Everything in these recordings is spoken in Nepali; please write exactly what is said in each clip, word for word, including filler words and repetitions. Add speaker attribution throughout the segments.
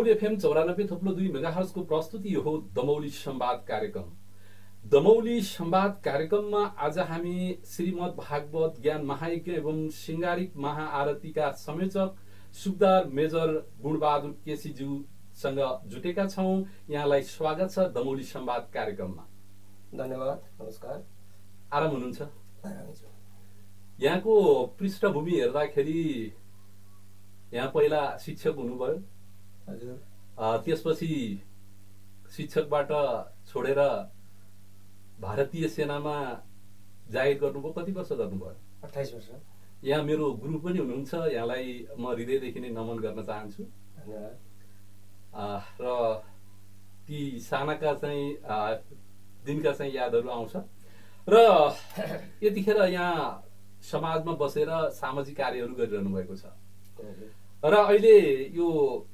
Speaker 1: दमौली एफएम चौरानब्बे थप्लो दुई मेगाहर्जको प्रस्तुति हो दमौली संवाद कार्यक्रम। दमौली संवाद कार्यक्रममा आज हामी श्रीमद् भागवत ज्ञान महायज्ञ एवं सिंगारिक महाआरतीका संयोजक सुबेदार मेजर गुणबहादुर केसीज्यूसँग जुटेका छौं। यहाँलाई स्वागत छ दमौली संवाद कार्यक्रममा।
Speaker 2: धन्यवाद, नमस्कार।
Speaker 1: आराम हुनुहुन्छ?
Speaker 2: आराम छु।
Speaker 1: यहाँको पृष्ठभूमि हेर्दाखेरि यहाँ पहिला शिक्षक हुनुभयो।
Speaker 2: हजुर।
Speaker 1: त्यसपछि शिक्षकबाट छोडेर भारतीय सेनामा जागिर गर्नुभयो। कति वर्ष गर्नुभयो?
Speaker 2: अट्ठाइस वर्ष।
Speaker 1: यहाँ मेरो गुरु पनि हुनुहुन्छ, यहाँलाई म हृदयदेखि नै नमन गर्न चाहन्छु।
Speaker 2: धन्यवाद।
Speaker 1: र ती सानाका चाहिँ दिनका चाहिँ यादहरू आउँछ र यतिखेर यहाँ समाजमा बसेर सामाजिक कार्यहरू गरिरहनु भएको छ र अहिले यो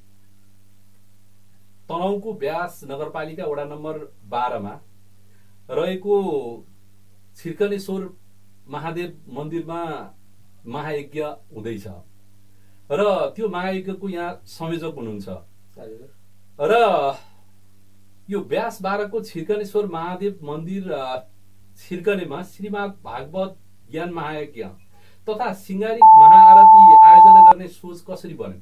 Speaker 1: तनहुँको व्यास नगरपालिका वडा नम्बर बाह्रमा रहेको छिर्कनेश्वर महादेव मन्दिरमा महायज्ञ हुँदैछ र त्यो महायज्ञको यहाँ संयोजक हुनुहुन्छ र यो व्यास बाह्रको छिर्कनेश्वर महादेव मन्दिर छिर्कनेमा श्रीमद् भागवत ज्ञान महायज्ञ तथा सिंगारिक महाआरती आयोजना गर्ने सोच कसरी बन्यो?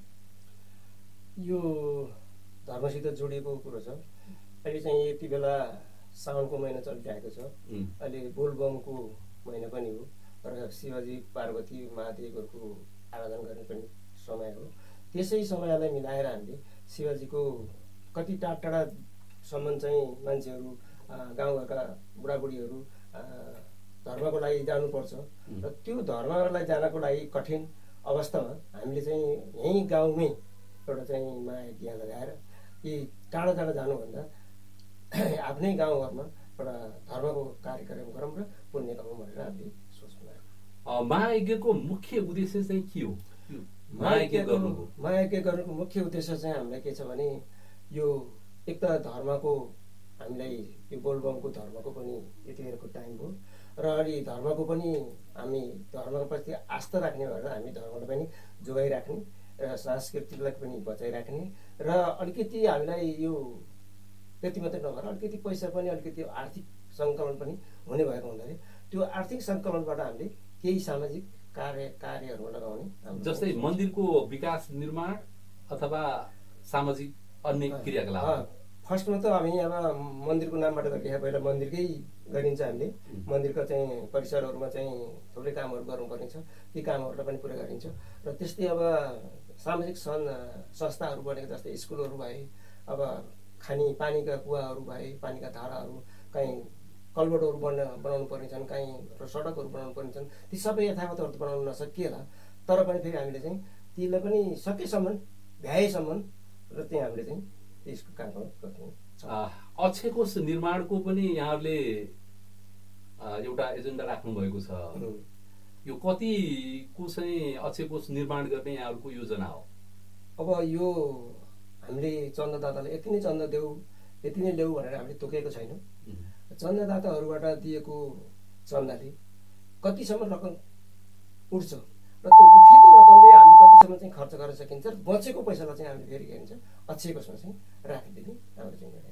Speaker 2: यो धर्मसित जोडिएको कुरो छ। अहिले चाहिँ यति बेला साउनको महिना चलिरहेको छ। अहिले बोलबमको महिना पनि हो र शिवजी पार्वती महादेवहरूको आराधना गर्ने पनि समय हो। त्यसै समयलाई मिलाएर हामीले शिवजीको कति टाढा टाढासम्म चाहिँ मान्छेहरू, गाउँघरका बुढाबुढीहरू धर्मको लागि जानुपर्छ र त्यो धर्मलाई जानको लागि कठिन अवस्थामा हामीले चाहिँ यहीँ गाउँमै एउटा चाहिँ महायज्ञ लगाएर यी टाढा टाढा जानुभन्दा आफ्नै गाउँघरमा एउटा धर्मको कार्यक्रम गरौँ र पुण्य कमाउँ भनेर हामीले सोच बनायौँ।
Speaker 1: महायज्ञको मुख्य उद्देश्य चाहिँ के हो?
Speaker 2: महायज्ञ गर्नुको महायज्ञ गर्नुको मुख्य उद्देश्य चाहिँ हामीलाई के छ भने यो एक त धर्मको हामीलाई यो बोलबमको धर्मको पनि यतिखेरको टाइम हो र अलि धर्मको पनि हामी धर्मप्रति आस्था राख्ने भएर हामी धर्मलाई पनि जोगाइराख्ने र सांस्कृतिकलाई पनि बचाइराख्ने र अलिकति हामीलाई यो त्यति मात्रै नभएर अलिकति पैसा पनि अलिकति आर्थिक सङ्कलन पनि हुने भएको हुँदाखेरि त्यो आर्थिक सङ्कलनबाट हामीले केही सामाजिक कार्य कार्यहरूमा लगाउने,
Speaker 1: जस्तै मन्दिरको विकास निर्माण अथवा सामाजिक अन्य क्रियाकलाप।
Speaker 2: फर्स्टमा त हामी अब मन्दिरको नामबाट गरिरहेको पहिला मन्दिरकै गरिन्छ। हामीले मन्दिरका चाहिँ परिसरहरूमा चाहिँ थुप्रै कामहरू गर्नुपर्ने छ, ती कामहरूलाई पनि पुरा गरिन्छ र त्यस्तै अब सामाजिक सन् संस्थाहरू बनेको जस्तै स्कुलहरू भए, अब खाने पानीका कुवाहरू भए, पानीका धाराहरू, कहीँ कलबोटहरू बना बनाउनु पर्ने छन्, कहीँ सडकहरू बनाउनु पर्ने छन्। ती सबै यथावतहरू त बनाउन नसकिएला, तर पनि फेरि हामीले चाहिँ तीलाई पनि सकेसम्म भ्याएसम्म र त्यहाँ हामीले चाहिँ यसको काम गर्छौँ।
Speaker 1: अक्षय कोष निर्माणको पनि यहाँहरूले एउटा एजेन्डा राख्नु भएको छ। यो कतिको चाहिँ अक्षय कोष निर्माण गर्ने यहाँहरूको योजना हो?
Speaker 2: अब यो हामीले चन्दादातालाई यति नै चन्दा देऊ, यति नै ल्याऊ भनेर हामीले तोकेको छैनौँ। चन्दादाताहरूबाट दिएको चन्दाले कतिसम्म रकम उठ्छ र त्यो उठेको रकमले हामीले कतिसम्म चाहिँ खर्च गर्न सकिन्छ र बचेको पैसालाई चाहिँ हामीले फेरि के भन्छ अक्षय कोषमा चाहिँ राखिदिने हाम्रो चाहिँ।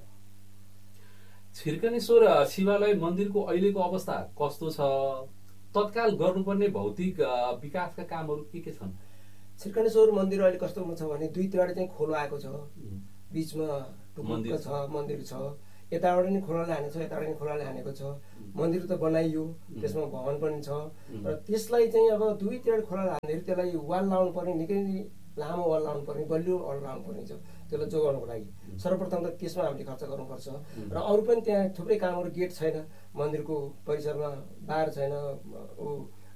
Speaker 1: छिर्कनेश्वर शिवालय मन्दिरको अहिलेको अवस्था कस्तो छ? तत्काल गर्नुपर्ने भौतिक विकासका कामहरू के के छन्?
Speaker 2: छिर्कनेश्वर मन्दिर अहिले कस्तोमा छ भने दुईतिर चाहिँ खोलो आएको छ, बिचमा मन्दिर छ, मन्दिर छ, यताबाट नि खोलाले हानेको छ, यताबाट नि खोलाले हानेको छ। मन्दिर त बनाइयो, त्यसमा भवन पनि छ र त्यसलाई चाहिँ अब दुईतिर खोलाले हान्दाखेरि त्यसलाई वाल लाउनु पर्ने, निकै लामो वाल लाउनु पर्ने, बलियो वाल लाउनु पर्ने छ। त्यसलाई जोगाउनुको लागि सर्वप्रथम त त्यसमा हामीले खर्च गर्नुपर्छ र अरू पनि त्यहाँ थुप्रै कामहरू, गेट छैन, मन्दिरको परिसरमा बार छैन, ऊ